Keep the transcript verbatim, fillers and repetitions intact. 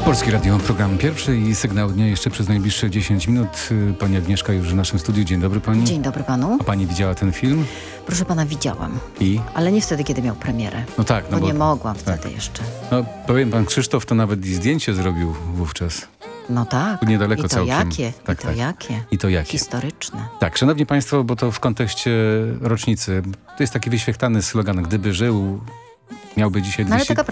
Polskie Radio, program pierwszy i sygnał dnia jeszcze przez najbliższe dziesięć minut. Pani Agnieszka już w naszym studiu. Dzień dobry pani. Dzień dobry panu. A pani widziała ten film? Proszę pana, widziałam. I? Ale nie wtedy, kiedy miał premierę. No tak. No bo, bo nie mogłam tak. wtedy jeszcze. No powiem, pan Krzysztof to nawet i zdjęcie zrobił wówczas. No tak. Niedaleko I to całkiem. jakie? Tak, I to tak. jakie? I to jakie? Historyczne. Tak, szanowni państwo, bo to w kontekście rocznicy. To jest taki wyświechtany slogan, gdyby żył, miałby dzisiaj No ale dwieście... taka